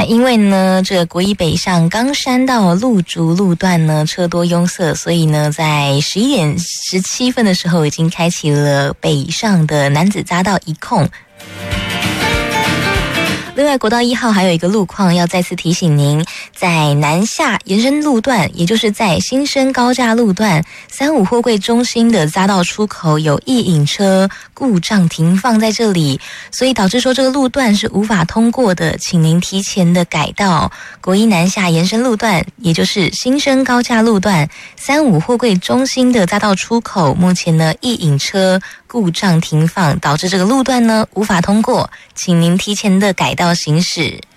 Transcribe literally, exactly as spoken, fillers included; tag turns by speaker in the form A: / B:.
A: 因为呢，这个国一北上冈山到鹿竹路段呢车多拥塞，所以呢，在十一点十七分的时候已经开启了北上的男子匝道一控。另外，国道一号还有一个路况要再次提醒您，在南下延伸路段，也就是在新生高架路段三五货柜中心的匝道出口有一引车故障停放在这里，所以导致说这个路段是无法通过的，请您提前的改道。国一南下延伸路段，也就是新生高架路段三五货柜中心的匝道出口，目前呢一引车故障停放，导致这个路段呢无法通过，请您提前的改道行驶。